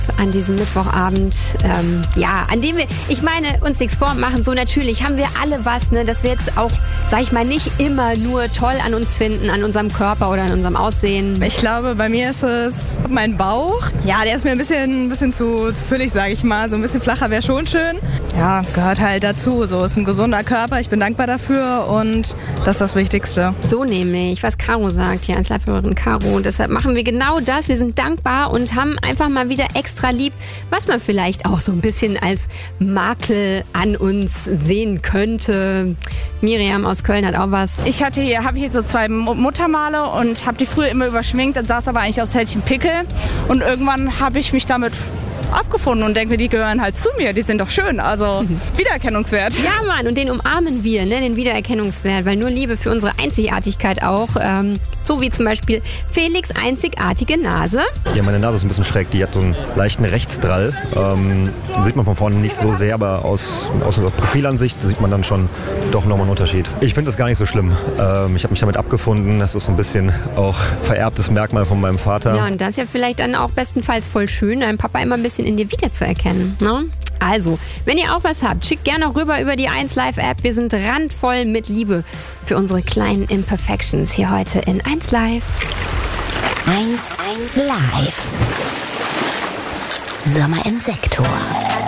an diesem Mittwochabend, an dem wir, ich meine, uns nichts vormachen, so natürlich haben wir alle was, ne, dass wir jetzt auch, sag ich mal, nicht immer nur toll an uns finden, an unserem Körper oder an unserem Aussehen. Ich glaube, bei mir ist es mein Bauch. Ja, der ist mir ein bisschen zu füllig, sage ich mal. So ein bisschen flacher wäre schon schön. Ja, gehört halt dazu. So ist ein gesunder Körper. Ich bin dankbar dafür und das ist das Wichtigste. So nämlich, was Caro sagt hier als Live-Hörerin Caro. Und deshalb machen wir genau das. Wir sind dankbar und haben einfach mal wieder extra lieb, was man vielleicht auch so ein bisschen als Makel an uns sehen könnte. Miriam aus Köln hat auch was. Ich habe hier so 2 Muttermale und habe die früher immer überschminkt. Dann sah es aber eigentlich aus hellchen Pickel. Und irgendwann habe ich mich damit abgefunden und denke, die gehören halt zu mir, die sind doch schön, also Wiedererkennungswert. Ja, Mann, und den umarmen wir, ne, den Wiedererkennungswert, weil nur Liebe für unsere Einzigartigkeit auch, so wie zum Beispiel Felix' einzigartige Nase. Ja, meine Nase ist ein bisschen schräg, die hat so einen leichten Rechtsdrall, sieht man von vorne nicht so sehr, aber aus der Profilansicht sieht man dann schon doch nochmal einen Unterschied. Ich finde das gar nicht so schlimm, ich habe mich damit abgefunden, das ist so ein bisschen auch vererbtes Merkmal von meinem Vater. Ja, und das ist ja vielleicht dann auch bestenfalls voll schön, deinem Papa immer ein bisschen in dir wiederzuerkennen, ne? Also, wenn ihr auch was habt, schickt gerne rüber über die 1Live-App. Wir sind randvoll mit Liebe für unsere kleinen Imperfections hier heute in 1Live. 1Live. Sommer im Sektor.